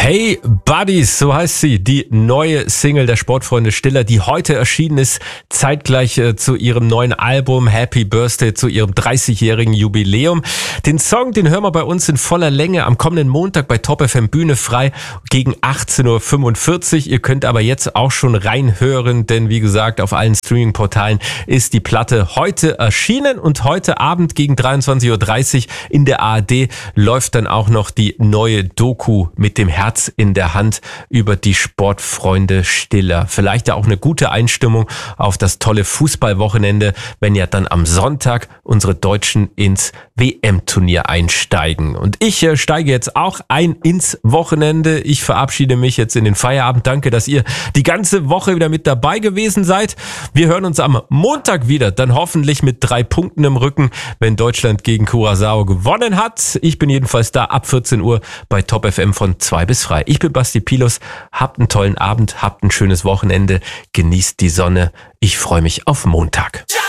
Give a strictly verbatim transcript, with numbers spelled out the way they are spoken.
Hey Buddies, so heißt sie, die neue Single der Sportfreunde Stiller, die heute erschienen ist, zeitgleich äh, zu ihrem neuen Album Happy Birthday, zu ihrem dreißigjährigen Jubiläum. Den Song, den hören wir bei uns in voller Länge am kommenden Montag bei Top F M Bühne frei gegen achtzehn Uhr fünfundvierzig. Ihr könnt aber jetzt auch schon reinhören, denn wie gesagt, auf allen Streaming-Portalen ist die Platte heute erschienen und heute Abend gegen dreiundzwanzig Uhr dreißig in der A R D läuft dann auch noch die neue Doku mit dem Herz in der Hand über die Sportfreunde Stiller. Vielleicht ja auch eine gute Einstimmung auf das tolle Fußballwochenende, wenn ja dann am Sonntag unsere Deutschen ins W M-Turnier einsteigen. Und ich äh, steige jetzt auch ein ins Wochenende. Ich verabschiede mich jetzt in den Feierabend. Danke, dass ihr die ganze Woche wieder mit dabei gewesen seid. Wir hören uns am Montag wieder, dann hoffentlich mit drei Punkten im Rücken, wenn Deutschland gegen Curaçao gewonnen hat. Ich bin jedenfalls da ab vierzehn Uhr bei Top F M von zwei bis frei. Ich bin Basti Pilos. Habt einen tollen Abend, habt ein schönes Wochenende, genießt die Sonne. Ich freue mich auf Montag.